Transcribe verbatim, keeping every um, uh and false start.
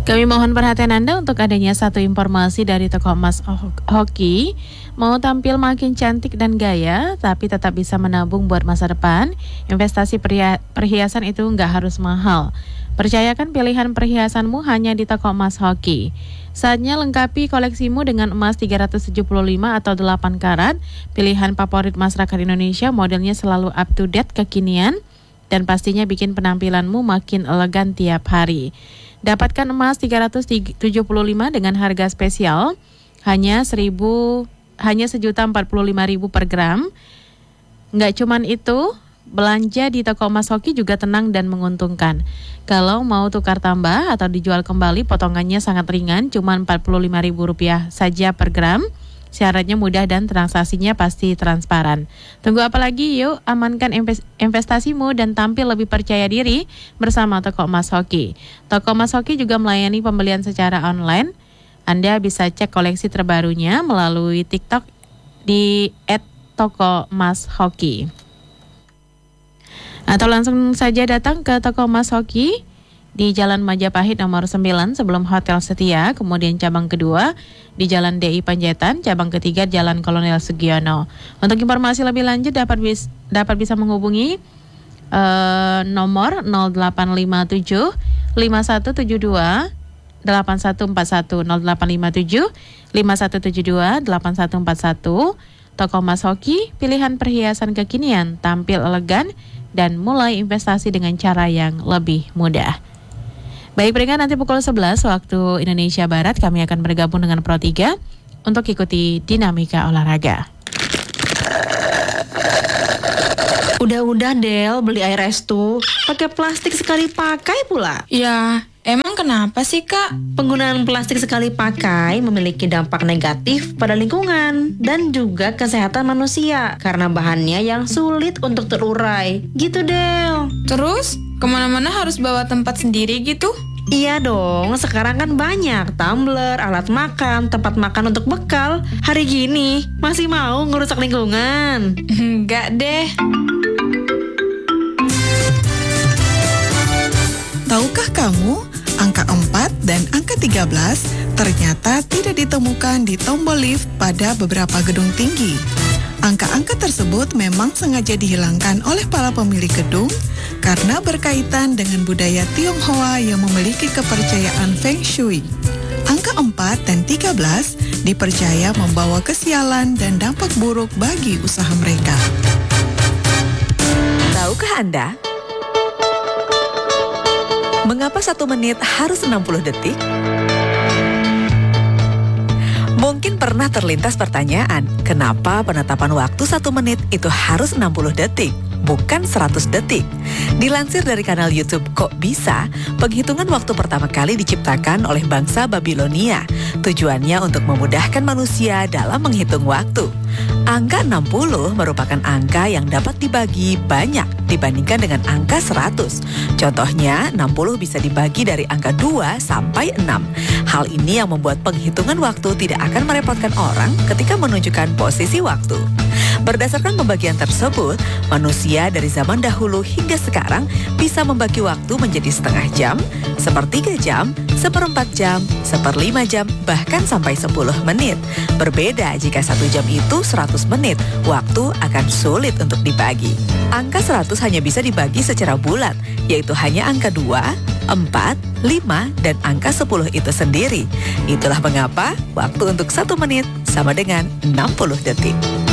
Kami mohon perhatian Anda untuk adanya satu informasi dari toko emas Hoki. Mau tampil makin cantik dan gaya, tapi tetap bisa menabung buat masa depan, investasi perhiasan itu nggak harus mahal. Percayakan pilihan perhiasanmu hanya di toko emas Hoki. Saatnya lengkapi koleksimu dengan emas tiga ratus tujuh puluh lima atau delapan karat, pilihan favorit masyarakat Indonesia, modelnya selalu up to date, kekinian, dan pastinya bikin penampilanmu makin elegan tiap hari. Dapatkan emas tiga ratus tujuh puluh lima dengan harga spesial hanya seribu hanya sejuta empat puluh lima ribu per gram. Nggak cuman itu, belanja di toko emas Hoki juga tenang dan menguntungkan. Kalau mau tukar tambah atau dijual kembali, potongannya sangat ringan, cuma empat puluh lima ribu rupiah saja per gram. Syaratnya mudah dan transaksinya pasti transparan. Tunggu apa lagi? Yuk amankan investasimu dan tampil lebih percaya diri bersama Toko Emas Hoki. Toko Emas Hoki juga melayani pembelian secara online. Anda bisa cek koleksi terbarunya melalui TikTok di et toko emas hoki. Atau langsung saja datang ke Toko Emas Hoki di Jalan Majapahit nomor sembilan sebelum Hotel Setia, kemudian cabang kedua di Jalan D I Panjaitan, cabang ketiga Jalan Kolonel Sugiono. Untuk informasi lebih lanjut dapat bis, dapat bisa menghubungi uh, nomor nol delapan lima tujuh lima satu tujuh dua delapan satu empat satu nol delapan lima tujuh lima satu tujuh dua delapan satu empat satu. Toko Emas Hoki, pilihan perhiasan kekinian, tampil elegan dan mulai investasi dengan cara yang lebih mudah. Baik, peringkat nanti pukul sebelas waktu Indonesia Barat kami akan bergabung dengan Pro tiga untuk ikuti dinamika olahraga. Udah-udah Del, beli air es tuh pakai plastik sekali pakai pula. Ya, emang kenapa sih Kak? Penggunaan plastik sekali pakai memiliki dampak negatif pada lingkungan dan juga kesehatan manusia karena bahannya yang sulit untuk terurai. Gitu Del. Terus, kemana-mana harus bawa tempat sendiri gitu? Iya dong, sekarang kan banyak tumbler, alat makan, tempat makan untuk bekal. Hari gini, masih mau ngerusak lingkungan? Enggak deh. Tahukah kamu, angka empat dan angka tiga belas ternyata tidak ditemukan di tombol lift pada beberapa gedung tinggi. Angka-angka tersebut memang sengaja dihilangkan oleh para pemilik gedung karena berkaitan dengan budaya Tionghoa yang memiliki kepercayaan Feng Shui. Angka empat dan tiga belas dipercaya membawa kesialan dan dampak buruk bagi usaha mereka. Tahukah Anda, mengapa satu menit harus enam puluh detik? Mungkin pernah terlintas pertanyaan, kenapa penetapan waktu satu menit itu harus enam puluh detik, bukan seratus detik? Dilansir dari kanal YouTube Kok Bisa, penghitungan waktu pertama kali diciptakan oleh bangsa Babilonia. Tujuannya untuk memudahkan manusia dalam menghitung waktu. Angka enam puluh merupakan angka yang dapat dibagi banyak dibandingkan dengan angka seratus. Contohnya, enam puluh bisa dibagi dari angka dua sampai enam. Hal ini yang membuat penghitungan waktu tidak akan merepotkan orang ketika menunjukkan posisi waktu. Berdasarkan pembagian tersebut, manusia dari zaman dahulu hingga sekarang bisa membagi waktu menjadi setengah jam, sepertiga jam, seperempat jam, seperlima jam, bahkan sampai sepuluh menit. Berbeda jika satu jam itu seratus menit, waktu akan sulit untuk dibagi. Angka seratus hanya bisa dibagi secara bulat, yaitu hanya angka dua, empat, lima, dan angka sepuluh itu sendiri. Itulah mengapa waktu untuk satu menit sama dengan enam puluh detik.